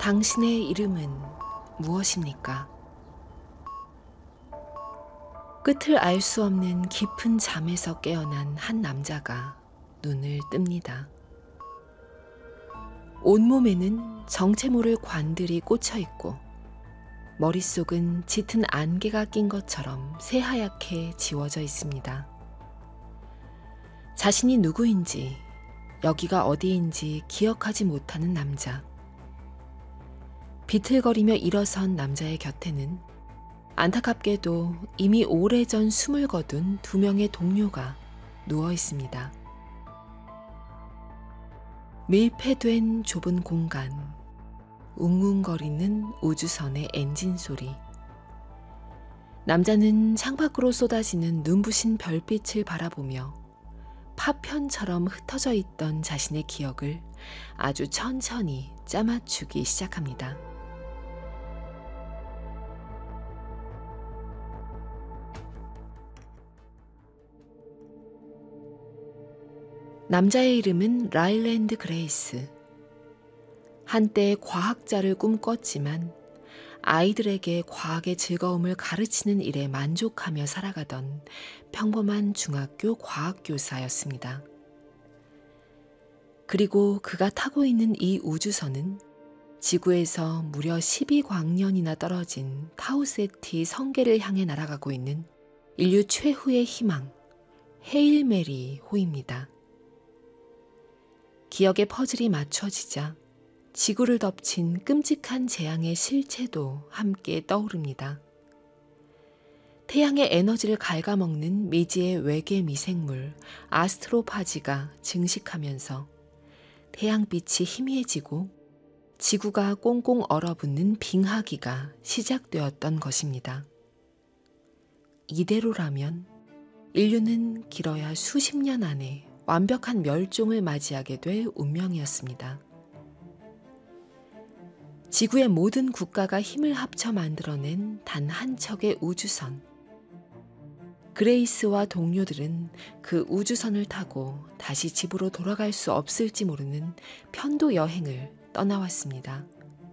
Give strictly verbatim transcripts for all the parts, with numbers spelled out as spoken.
당신의 이름은 무엇입니까? 끝을 알 수 없는 깊은 잠에서 깨어난 한 남자가 눈을 뜹니다. 온몸에는 정체 모를 관들이 꽂혀 있고 머릿속은 짙은 안개가 낀 것처럼 새하얗게 지워져 있습니다. 자신이 누구인지, 여기가 어디인지 기억하지 못하는 남자. 비틀거리며 일어선 남자의 곁에는 안타깝게도 이미 오래전 숨을 거둔 두 명의 동료가 누워 있습니다. 밀폐된 좁은 공간, 웅웅거리는 우주선의 엔진 소리. 남자는 창밖으로 쏟아지는 눈부신 별빛을 바라보며 파편처럼 흩어져 있던 자신의 기억을 아주 천천히 짜맞추기 시작합니다. 남자의 이름은 라일랜드 그레이스. 한때 과학자를 꿈꿨지만 아이들에게 과학의 즐거움을 가르치는 일에 만족하며 살아가던 평범한 중학교 과학교사였습니다. 그리고 그가 타고 있는 이 우주선은 지구에서 무려 십이 광년이나 떨어진 타우세티 성계를 향해 날아가고 있는 인류 최후의 희망, 헤일 메리 호입니다. 기억의 퍼즐이 맞춰지자 지구를 덮친 끔찍한 재앙의 실체도 함께 떠오릅니다. 태양의 에너지를 갉아먹는 미지의 외계 미생물 아스트로파지가 증식하면서 태양빛이 희미해지고 지구가 꽁꽁 얼어붙는 빙하기가 시작되었던 것입니다. 이대로라면 인류는 길어야 수십 년 안에 완벽한 멸종을 맞이하게 될 운명이었습니다. 지구의 모든 국가가 힘을 합쳐 만들어낸 단 한 척의 우주선. 그레이스와 동료들은 그 우주선을 타고 다시 집으로 돌아갈 수 없을지 모르는 편도 여행을 떠나왔습니다.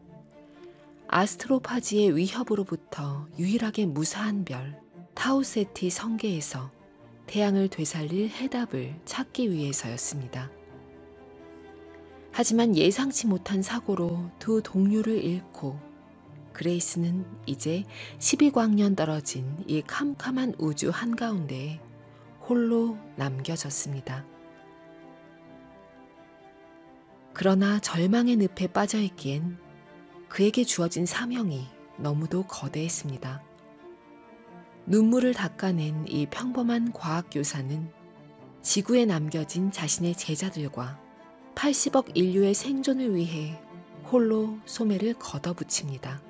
아스트로파지의 위협으로부터 유일하게 무사한 별, 타우세티 성계에서 태양을 되살릴 해답을 찾기 위해서였습니다. 하지만 예상치 못한 사고로 두 동료를 잃고 그레이스는 이제 십이 광년 떨어진 이 캄캄한 우주 한가운데에 홀로 남겨졌습니다. 그러나 절망의 늪에 빠져있기엔 그에게 주어진 사명이 너무도 거대했습니다. 눈물을 닦아낸 이 평범한 과학교사는 지구에 남겨진 자신의 제자들과 팔십억 인류의 생존을 위해 홀로 소매를 걷어붙입니다.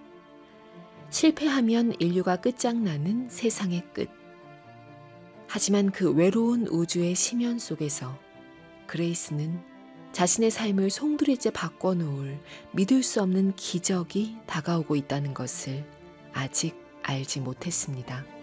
실패하면 인류가 끝장나는 세상의 끝. 하지만 그 외로운 우주의 심연 속에서 그레이스는 자신의 삶을 송두리째 바꿔놓을 믿을 수 없는 기적이 다가오고 있다는 것을 아직 알지 못했습니다.